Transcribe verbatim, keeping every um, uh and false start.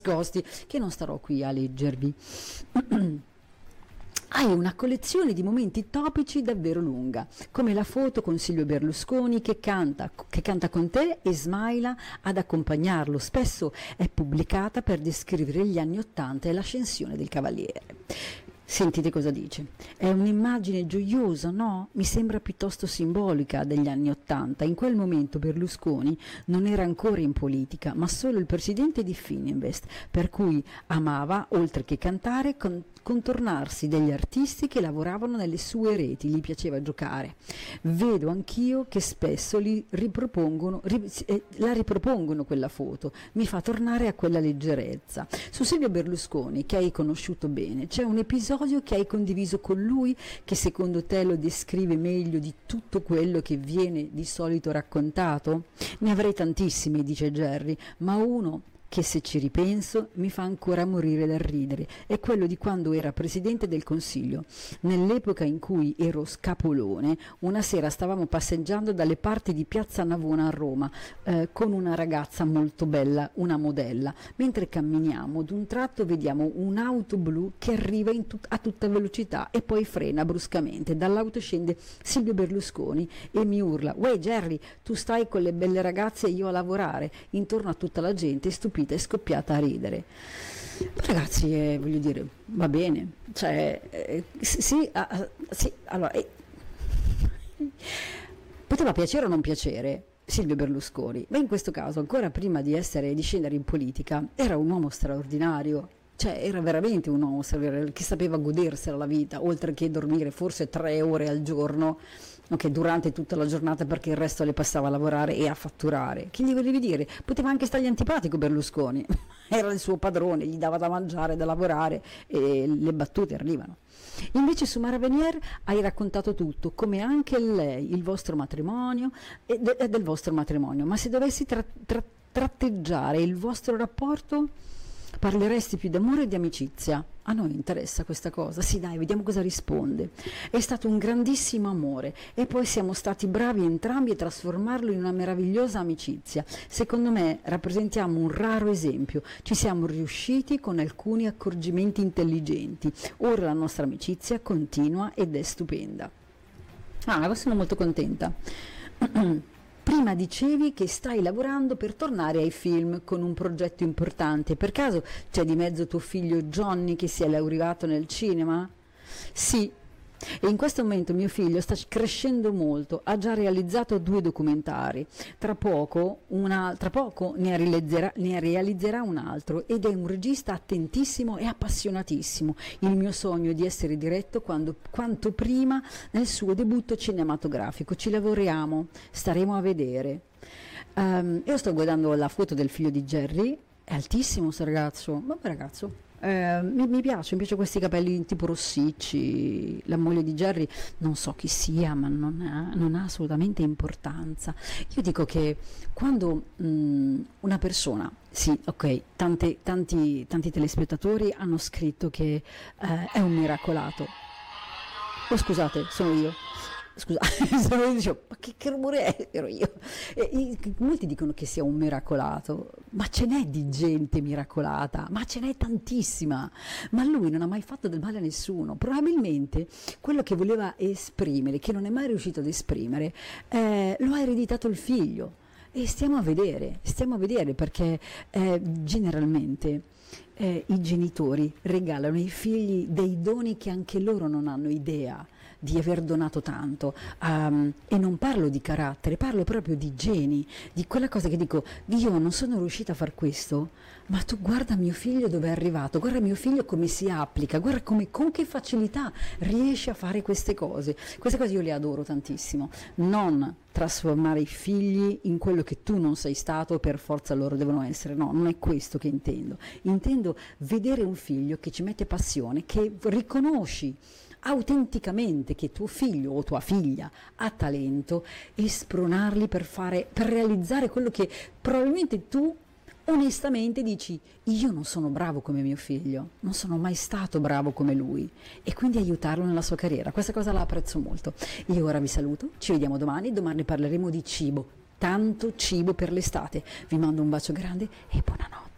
nascosti che non starò qui a leggervi. Hai una collezione di momenti topici davvero lunga, come la foto con Silvio Berlusconi che canta, che canta con te e Smaila ad accompagnarlo. Spesso è pubblicata per descrivere gli anni Ottanta e l'ascensione del Cavaliere. Sentite cosa dice. È un'immagine gioiosa, no? Mi sembra piuttosto simbolica degli anni Ottanta. In quel momento Berlusconi non era ancora in politica, ma solo il presidente di Fininvest, per cui amava, oltre che cantare, con contornarsi degli artisti che lavoravano nelle sue reti, gli piaceva giocare. Vedo anch'io che spesso li ripropongono, ri, eh, la ripropongono quella foto, mi fa tornare a quella leggerezza. Su Silvio Berlusconi, che hai conosciuto bene, c'è un episodio che hai condiviso con lui che secondo te lo descrive meglio di tutto quello che viene di solito raccontato? Ne avrei tantissimi, dice Gerry, ma uno che se ci ripenso mi fa ancora morire dal ridere, è quello di quando era Presidente del Consiglio. Nell'epoca in cui ero scapolone, una sera stavamo passeggiando dalle parti di Piazza Navona a Roma eh, con una ragazza molto bella, una modella. Mentre camminiamo, d'un tratto vediamo un'auto blu che arriva in tut- a tutta velocità e poi frena bruscamente. Dall'auto scende Silvio Berlusconi e mi urla: «Uè Gerry, tu stai con le belle ragazze e io a lavorare». Intorno a tutta la gente stupita è scoppiata a ridere. Ragazzi, eh, voglio dire, va bene, cioè eh, sì, ah, sì, allora eh, poteva piacere o non piacere Silvio Berlusconi, ma in questo caso, ancora prima di essere di scendere in politica, era un uomo straordinario. Cioè era veramente un uomo che sapeva godersela la vita, oltre che dormire forse tre ore al giorno, ok, durante tutta la giornata, perché il resto le passava a lavorare e a fatturare. Che gli volevi dire? Poteva anche stargli antipatico Berlusconi, era il suo padrone, gli dava da mangiare, da lavorare e le battute arrivano. Invece su Mara Venier hai raccontato tutto, come anche lei, il vostro matrimonio e de- del vostro matrimonio, ma se dovessi tra- tra- tratteggiare il vostro rapporto, parleresti più d'amore o di amicizia? A noi interessa questa cosa, sì dai, vediamo cosa risponde. È stato un grandissimo amore e poi siamo stati bravi entrambi a trasformarlo in una meravigliosa amicizia. Secondo me rappresentiamo un raro esempio, ci siamo riusciti con alcuni accorgimenti intelligenti. Ora la nostra amicizia continua ed è stupenda. Ah, sono molto contenta. Prima dicevi che stai lavorando per tornare ai film con un progetto importante. Per caso c'è di mezzo tuo figlio Johnny che si è laureato nel cinema? Sì. E in questo momento mio figlio sta crescendo molto, ha già realizzato due documentari, tra poco, una, tra poco ne, realizzerà, ne realizzerà un altro ed è un regista attentissimo e appassionatissimo. Il mio sogno è di essere diretto quando, quanto prima nel suo debutto cinematografico. Ci lavoriamo, staremo a vedere. Um, io sto guardando la foto del figlio di Gerry, è altissimo questo ragazzo, vabbè ragazzo. Eh, mi, mi piace, mi piace questi capelli tipo rossicci. La moglie di Gerry non so chi sia, ma non ha, non ha assolutamente importanza. Io dico che quando mh, una persona, sì, ok, tante, tanti, tanti telespettatori hanno scritto che eh, è un miracolato. Oh scusate, sono io. Scusate, dicevo, ma che, che rumore è? Ero io. E, i, molti dicono che sia un miracolato, ma ce n'è di gente miracolata, ma ce n'è tantissima. Ma lui non ha mai fatto del male a nessuno. Probabilmente quello che voleva esprimere, che non è mai riuscito ad esprimere, eh, lo ha ereditato il figlio. E stiamo a vedere, stiamo a vedere perché eh, generalmente eh, i genitori regalano ai figli dei doni che anche loro non hanno idea di aver donato tanto, um, e non parlo di carattere, parlo proprio di geni, di quella cosa che dico, io non sono riuscita a far questo, ma tu guarda mio figlio dove è arrivato, guarda mio figlio come si applica, guarda come, con che facilità riesce a fare queste cose. Queste cose io le adoro tantissimo. Non trasformare i figli in quello che tu non sei stato, per forza loro devono essere, no, non è questo che intendo. Intendo vedere un figlio che ci mette passione, che riconosci autenticamente che tuo figlio o tua figlia ha talento e spronarli per fare, per realizzare quello che probabilmente tu onestamente dici: io non sono bravo come mio figlio, non sono mai stato bravo come lui, e quindi aiutarlo nella sua carriera. Questa cosa la apprezzo molto. Io ora vi saluto, ci vediamo domani, domani parleremo di cibo, tanto cibo per l'estate. Vi mando un bacio grande e buonanotte.